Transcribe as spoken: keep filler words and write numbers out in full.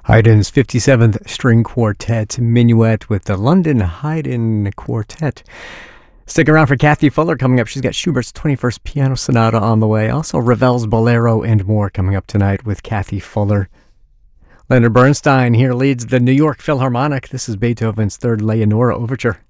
Haydn's fifty-seventh String Quartet Minuet with the London Haydn Quartet. Stick around for Kathy Fuller coming up. She's got Schubert's twenty-first Piano Sonata on the way. Also, Ravel's Bolero and more coming up tonight with Kathy Fuller. Leonard Bernstein here leads the New York Philharmonic. This is Beethoven's Third Leonora Overture.